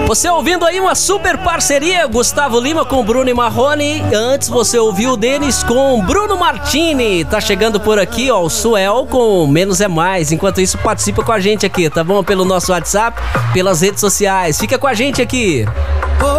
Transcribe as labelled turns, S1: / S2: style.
S1: Você ouvindo aí uma super parceria, Gustavo Lima com Bruno e Marrone. Antes você ouviu o Denis com Bruno Martini. Tá chegando por aqui, ó, o Suel com Menos é Mais. Enquanto isso, participa com a gente aqui, tá bom? Pelo nosso WhatsApp, pelas redes sociais. Fica com a gente aqui.